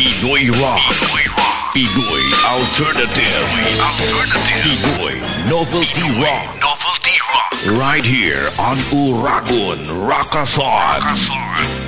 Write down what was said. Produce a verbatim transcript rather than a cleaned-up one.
Pinoy Rock. Pinoy Rock. Pinoy Alternative. Pinoy Alternative. Pinoy Novelty Pinoy Rock. Novelty Rock. Right here on Uragon Rockathon. Rockathon.